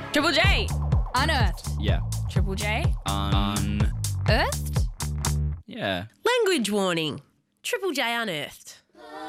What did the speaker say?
Triple J. Unearthed. Yeah. Triple J. Earthed? Earthed? Yeah. Language warning. Triple J unearthed.